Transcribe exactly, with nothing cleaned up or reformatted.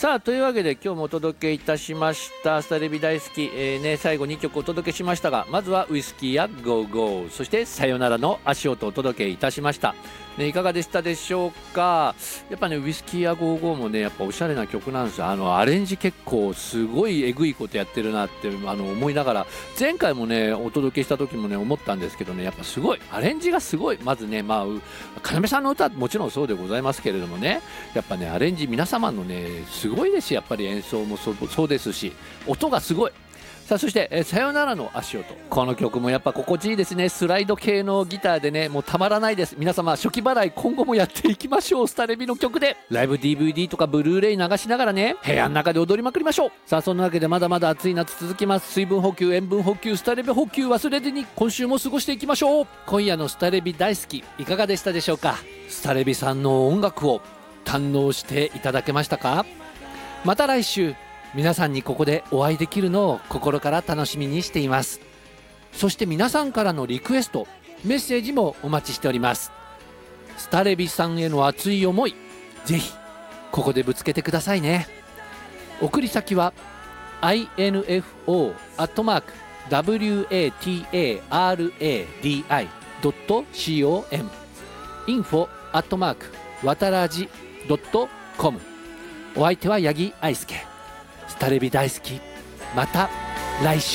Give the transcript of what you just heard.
さあというわけで今日もお届けいたしましたスタレビ大好き、えーね、最後にきょくお届けしましたが、まずはウイスキーやゴーゴー、そしてさよならの足音をお届けいたしました、ね、いかがでしたでしょうか。やっぱねウイスキーやゴーゴーもねやっぱおしゃれな曲なんですよ。あのアレンジ結構すごいえぐいことやってるなってあの思いながら、前回もねお届けした時もね思ったんですけどね、やっぱすごいアレンジがすごい。まずねまあ要さんの歌はもちろんそうでございますけれどもね、やっぱねアレンジ皆様のねすごいです。やっぱり演奏も そ, そうですし音がすごい。さあそしてえさよならの足音、この曲もやっぱ心地いいですね。スライド系のギターでねもうたまらないです。皆様初期払い今後もやっていきましょう。スタレビの曲でライブ ディーブイディー とかブルーレイ流しながらね部屋の中で踊りまくりましょう。さあそんなわけでまだまだ暑い夏続きます。水分補給塩分補給スタレビ補給忘れずに今週も過ごしていきましょう。今夜のスタレビ大好きいかがでしたでしょうか。スタレビさんの音楽を堪能していただけましたか。また来週皆さんにここでお会いできるのを心から楽しみにしています。そして皆さんからのリクエストメッセージもお待ちしております。スタレビさんへの熱い思いぜひここでぶつけてくださいね。送り先は アイエヌエフオー アットマーク ダブリューエーティーエーアールエーディーアイ ドット コム インフォ アットマーク わたらじ ドット コム。 お相手は八木愛介。スタレビ大好き、また来週。